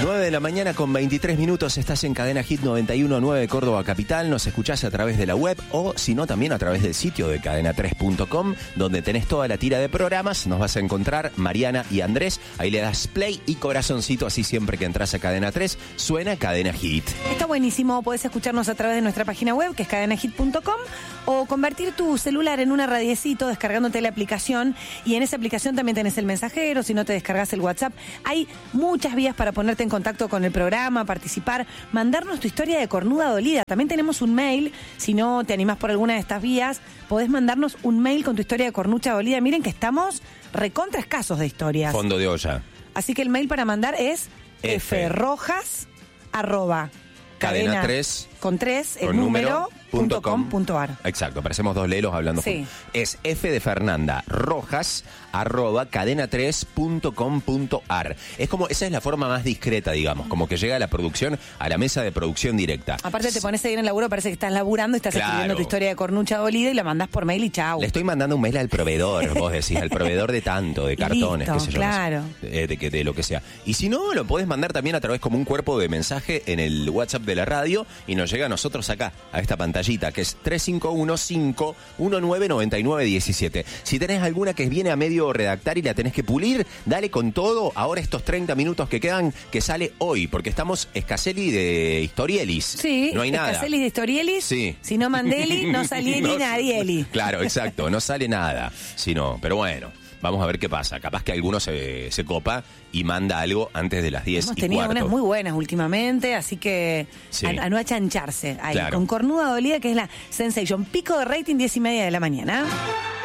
9 de la mañana con 23 minutos, estás en Cadena Hit 91.9 Córdoba Capital, nos escuchás a través de la web o si no también a través del sitio de cadena3.com, donde tenés toda la tira de programas, nos vas a encontrar Mariana y Andrés, ahí le das play y corazoncito, así siempre que entras a Cadena 3 suena Cadena Hit. Está buenísimo, podés escucharnos a través de nuestra página web que es cadenahit.com o convertir tu celular en una radiecito descargándote la aplicación y en esa aplicación también tenés el mensajero, si no te descargas el WhatsApp, hay muchas vías para ponerte en contacto con el programa, participar, mandarnos tu historia de cornuda dolida. También tenemos un mail, si no te animás por alguna de estas vías, podés mandarnos un mail con tu historia de cornucha dolida. Miren que estamos recontra escasos de historias. Fondo de olla. Así que el mail para mandar es frojas@ cadena 3 con 3 el número .com.ar. Exacto, parecemos dos lelos hablando. Sí. Es F de Fernanda Rojas @cadena3.com.ar. Es como, esa es la forma más discreta, digamos, como que llega la producción a la mesa de producción directa. Aparte te pones ahí en el laburo, parece que estás laburando y estás escribiendo tu historia de cornucha dolida y la mandás por mail y chau. Le estoy mandando un mail al proveedor, vos decís, al proveedor de tanto, de cartones, listo, qué sé yo. claro. No sé, de lo que sea. Y si no, lo podés mandar también a través como un cuerpo de mensaje en el WhatsApp de la radio y nos llega a nosotros acá, a esta pantallita, que es 3515199917. Si tenés alguna que viene a medio redactar y la tenés que pulir, dale con todo. Ahora estos 30 minutos que quedan, que sale hoy, porque estamos Escaseli de Historielis. Sí, no hay nada. Escaseli de Historielis. Sí. Si no Mandeli, no Salieli, No, Nadieli. Claro, exacto, no sale nada. Si no, pero bueno. Vamos a ver qué pasa. Capaz que alguno se copa y manda algo antes de las 10 Hemos y tenido cuarto. unas muy buenas últimamente, así que Sí. a no achancharse ahí. Claro. Con cornuda dolida, que es la Sensation. Pico de rating 10:30 de la mañana.